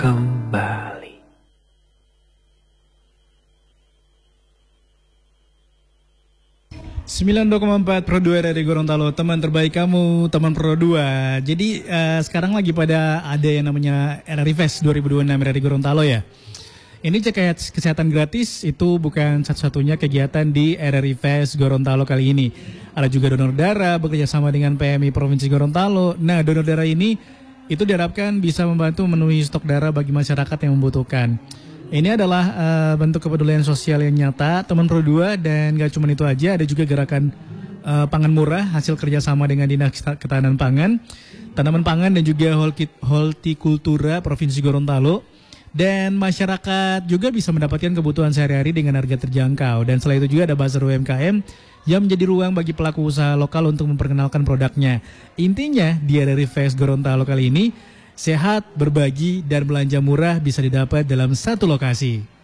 kembali. Sembilan 92,4 Pro 2 dari Gorontalo, teman terbaik kamu, teman Pro 2. Jadi sekarang lagi pada ada yang namanya RRI Fest 2026 dari Gorontalo ya. Ini cek kesehatan gratis itu bukan satu-satunya kegiatan di RRI Fest Gorontalo kali ini. Ada juga donor darah bekerja sama dengan PMI Provinsi Gorontalo. Nah, donor darah ini itu diharapkan bisa membantu memenuhi stok darah bagi masyarakat yang membutuhkan. Ini adalah bentuk kepedulian sosial yang nyata, teman Pro 2, dan gak cuma itu aja, ada juga gerakan pangan murah hasil kerjasama dengan Dinas Ketahanan Pangan, Tanaman Pangan dan juga Hortikultura Provinsi Gorontalo. Dan masyarakat juga bisa mendapatkan kebutuhan sehari-hari dengan harga terjangkau. Dan selain itu juga ada bazar UMKM yang menjadi ruang bagi pelaku usaha lokal untuk memperkenalkan produknya. Intinya di RRI Fest Gorontalo kali ini, sehat, berbagi, dan belanja murah bisa didapat dalam satu lokasi.